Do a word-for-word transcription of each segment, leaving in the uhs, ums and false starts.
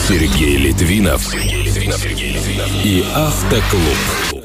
Сергей Литвинов и Автоклуб.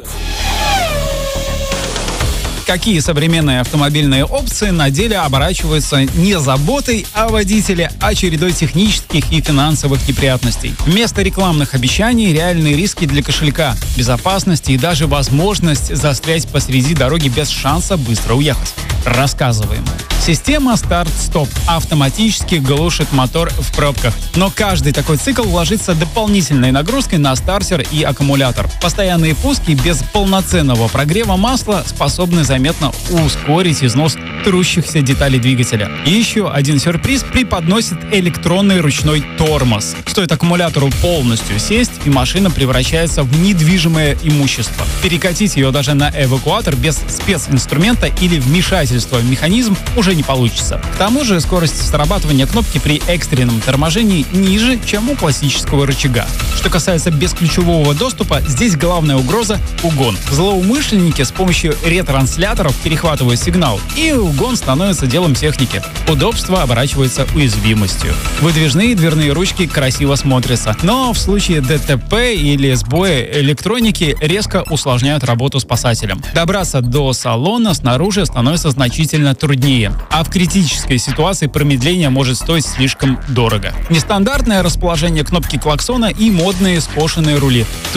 Какие современные автомобильные опции на деле оборачиваются не заботой о водителе, а чередой технических и финансовых неприятностей. Вместо рекламных обещаний реальные риски для кошелька, безопасности и даже возможность застрять посреди дороги без шанса быстро уехать. Рассказываем. Система старт-стоп автоматически глушит мотор в пробках. Но каждый такой цикл ложится дополнительной нагрузкой на стартер и аккумулятор. Постоянные пуски без полноценного прогрева масла способны заметно ускорить износ трущихся деталей двигателя. И еще один сюрприз преподносит электронный ручной тормоз. Стоит аккумулятору полностью сесть, и машина превращается в недвижимое имущество. Перекатить ее даже на эвакуатор без специнструмента или вмешательства в механизм уже не получится. К тому же скорость срабатывания кнопки при экстренном торможении ниже, чем у классического рычага. Что касается бесключевого доступа, здесь главная угроза — угон. Злоумышленники с помощью ретрансляторов перехватывают сигнал, и угон становится делом техники. Удобство оборачивается уязвимостью. Выдвижные дверные ручки красиво смотрятся, но в случае ДТП или сбоя электроники резко усложняют работу спасателям. Добраться до салона снаружи становится значительно труднее, а в критической ситуации промедление может стоить слишком дорого. Нестандартное расположение кнопки клаксона и модные скошенные рули.